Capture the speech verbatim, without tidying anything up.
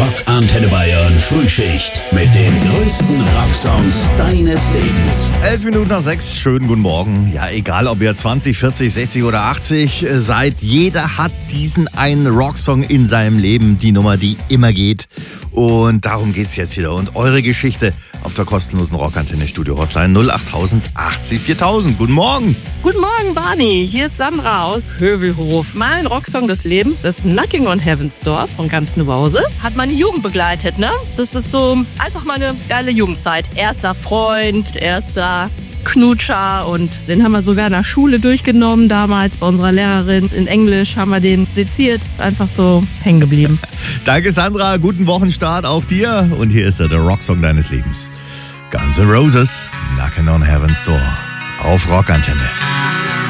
Rock Antenne Bayern Frühschicht mit den größten Rocksongs deines Lebens. Elf Minuten nach sechs, schönen guten Morgen. Ja, egal ob ihr zwanzig, vierzig, sechzig oder achtzig seid, jeder hat diesen einen Rocksong in seinem Leben, die Nummer, die immer geht. Und darum geht's jetzt wieder. Und eure Geschichte auf der kostenlosen Rockantenne Studio Hotline null acht achtzig viertausend. Guten Morgen. Guten Morgen, Barney. Hier ist Sandra aus Hövelhof. Mein Rocksong des Lebens ist Knocking on Heaven's Door von Guns N' Roses. Hat meine Jugend begleitet, ne? Das ist so einfach meine geile Jugendzeit. Erster Freund, erster Knutscher, und den haben wir sogar in der Schule durchgenommen damals. Bei unserer Lehrerin in Englisch haben wir den seziert. Einfach so hängen geblieben. Danke, Sandra. Guten Wochenstart auch dir. Und hier ist er, der Rocksong deines Lebens. Guns N' Roses, Knocking on Heaven's Door. Auf Rockantenne.